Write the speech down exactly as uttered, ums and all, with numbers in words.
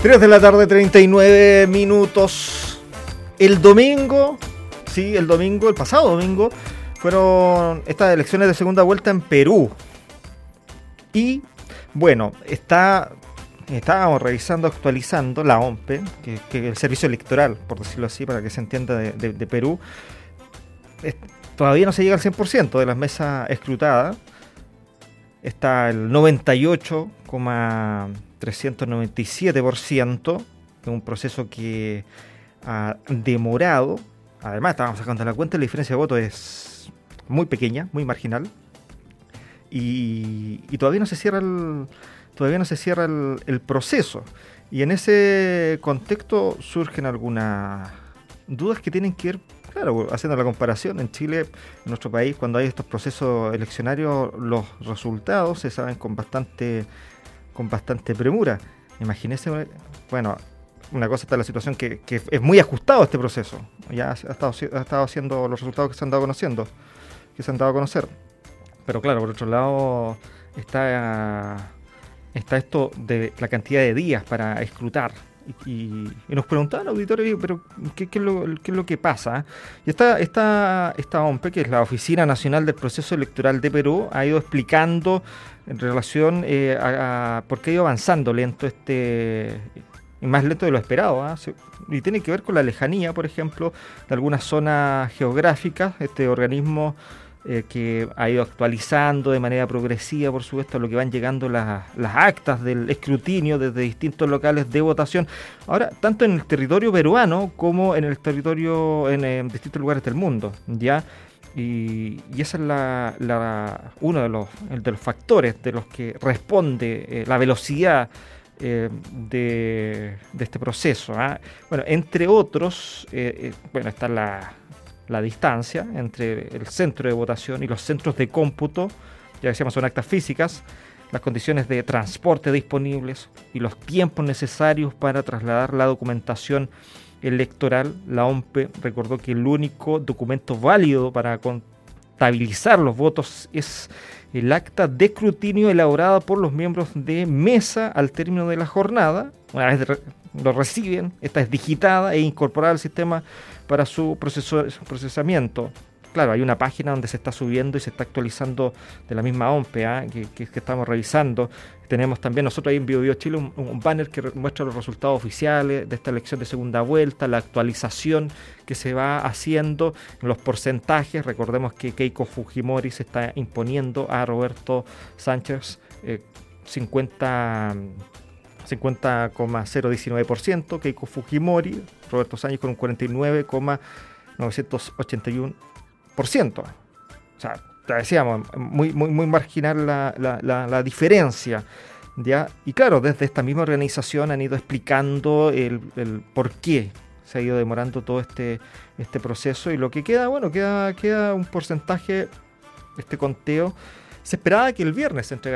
tres de la tarde, treinta y nueve minutos. El domingo, sí, el domingo, el pasado domingo, fueron estas elecciones de segunda vuelta en Perú. Y, bueno, está, estábamos revisando, actualizando la O M P E, que, que el servicio electoral, por decirlo así, para que se entienda, de, de, de Perú. Es, todavía no se llega al cien por ciento de las mesas escrutadas. Está el noventa y ocho coma trescientos noventa y siete por ciento, es un proceso que ha demorado. Además, estábamos sacando la cuenta, la diferencia de votos es muy pequeña, muy marginal. Y, y todavía no se cierra el, todavía no se cierra el, el proceso. Y en ese contexto surgen algunas dudas que tienen que ver, claro, haciendo la comparación, en Chile, en nuestro país, cuando hay estos procesos eleccionarios, los resultados se saben con bastante, con bastante premura. Imagínese, bueno, una cosa está la situación que, que es muy ajustado este proceso. Ya ha estado, ha estado haciendo los resultados que se han dado conociendo, que se han dado a conocer. Pero claro, por otro lado, está, está esto de la cantidad de días para escrutar. Y, y, y nos preguntaban auditores, pero ¿qué, qué, es lo, ¿qué es lo que pasa? Y esta, esta, esta O M P E, que es la Oficina Nacional del Proceso Electoral de Perú, ha ido explicando en relación eh, a, a por qué ha ido avanzando lento este, y más lento de lo esperado, ¿eh? Y tiene que ver con la lejanía, por ejemplo, de algunas zonas geográficas. Este organismo Eh, que ha ido actualizando de manera progresiva, por supuesto, a lo que van llegando las, las actas del escrutinio desde distintos locales de votación. Ahora, tanto en el territorio peruano como en el territorio, en, en distintos lugares del mundo, ¿ya? Y, y ese es la, la, uno de los, de los factores de los que responde eh, la velocidad eh, de, de este proceso, ¿eh? Bueno, entre otros, eh, eh, bueno, está la... la distancia entre el centro de votación y los centros de cómputo, ya decíamos, son actas físicas, las condiciones de transporte disponibles y los tiempos necesarios para trasladar la documentación electoral. La O M P E recordó que el único documento válido para contabilizar los votos es el acta de escrutinio elaborada por los miembros de mesa al término de la jornada. Una vez lo reciben, esta es digitada e incorporada al sistema para su proceso, su procesamiento. Claro, hay una página donde se está subiendo y se está actualizando de la misma O M P E, ¿eh? que, que, que estamos revisando. Tenemos también nosotros ahí en Bio Bio Chile un, un banner que muestra los resultados oficiales de esta elección de segunda vuelta, la actualización que se va haciendo, los porcentajes. Recordemos que Keiko Fujimori se está imponiendo a Roberto Sánchez, eh, cincuenta coma cero diecinueve por ciento, Keiko Fujimori, Roberto Sánchez con un cuarenta y nueve coma novecientos ochenta y uno por ciento. O sea, te decíamos, muy, muy, muy marginal la, la, la, la diferencia, ¿ya? Y claro, desde esta misma organización han ido explicando el, el por qué se ha ido demorando todo este, este proceso, y lo que queda, bueno, queda, queda un porcentaje, este conteo. Se esperaba que el viernes se entregara